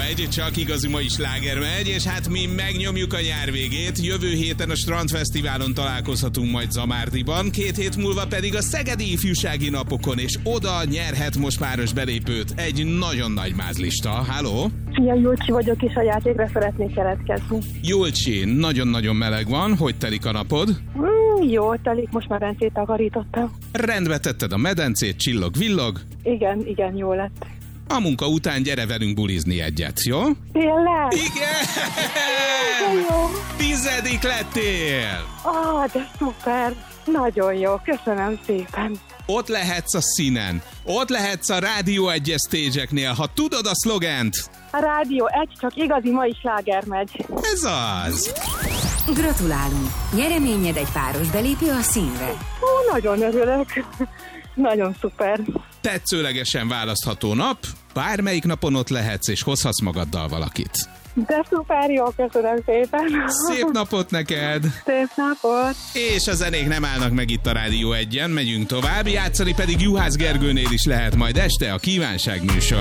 egy, csak igazi mai sláger megy, és hát mi megnyomjuk a nyár végét. Jövő héten a Strandfesztiválon találkozhatunk majd Zamárdiban, 2 hét múlva pedig a Szegedi Ifjúsági Napokon, és oda nyerhet most páros belépőt egy nagyon nagy mázlista. Halló? Szia, Julcsi vagyok, és a játékra szeretnék jelentkezni. Julcsi, nagyon-nagyon meleg van. Hogy telik a napod? Jó, telik, most medencét takarítottam. Rendbe tetted a medencét, csillog-villog? Igen, jó lett. A munka után gyere velünk bulizni egyet, jó? Tényleg? Igen! Jó. 10. lettél! De szuper! Nagyon jó, köszönöm szépen. Ott lehetsz a színen, ott lehetsz a Rádió 1-es stage-eknél, ha tudod a szlogent. A Rádió 1 csak igazi mai sláger megy. Ez az! Gratulálunk! Nyereményed egy páros belépő a színre. Nagyon örülök. Nagyon szuper. Tetszőlegesen választható nap, bármelyik napon ott lehetsz, és hozhatsz magaddal valakit. De szuper, jó, köszönöm szépen. Szép napot neked! Szép napot! És a zenék nem állnak meg itt a Rádió 1-en, megyünk tovább, játszani pedig Juhász Gergőnél is lehet majd este a Kívánság műsor.